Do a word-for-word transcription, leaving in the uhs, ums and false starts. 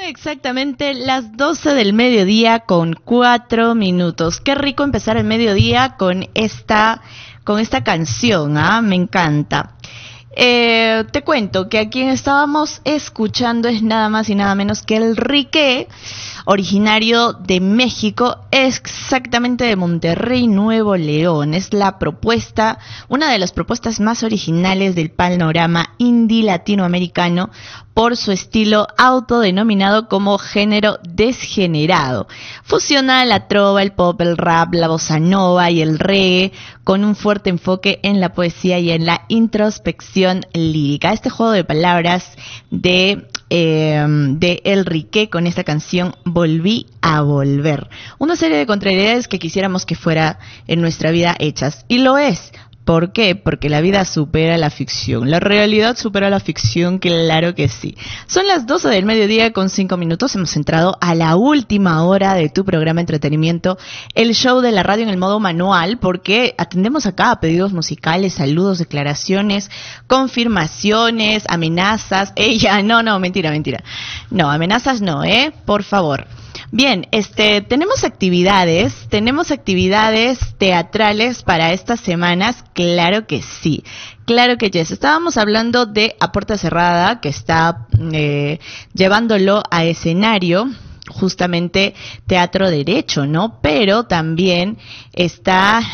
exactamente las doce del mediodía con cuatro minutos. Qué rico empezar el mediodía con esta, con esta canción, ¿ah? Me encanta. Eh, te cuento que a quien estábamos escuchando es nada más y nada menos que el Riqué, originario de México, exactamente de Monterrey, Nuevo León. Es la propuesta, una de las propuestas más originales del panorama indie latinoamericano por su estilo autodenominado como género desgenerado. Fusiona la trova, el pop, el rap, la bossa nova y el reggae con un fuerte enfoque en la poesía y en la introspección lírica. Este juego de palabras de, eh, de El Riqué con esta canción Volví a Volver. Una serie de contrariedades que quisiéramos que fuera en nuestra vida hechas. Y lo es. ¿Por qué? Porque la vida supera la ficción. La realidad supera la ficción, claro que sí. Son las doce del mediodía con cinco minutos. Hemos entrado a la última hora de tu programa Entretenimiento, el show de la radio en el modo manual, porque atendemos acá a pedidos musicales, saludos, declaraciones, confirmaciones, amenazas. Ella, no, no, mentira, mentira. No, amenazas no, ¿eh? Por favor. Bien, este, tenemos actividades, tenemos actividades teatrales para estas semanas, claro que sí, claro que yes. Estábamos hablando de A Puerta Cerrada, que está eh, llevándolo a escenario, justamente Teatro Derecho, ¿no? Pero también está